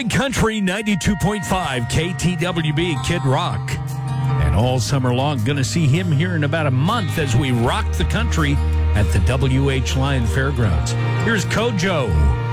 Big Country 92.5 KTWB Kid Rock. And all summer long, going to see him here in about a month as we rock the country at the WH Lyon Fairgrounds. Here's Kojo.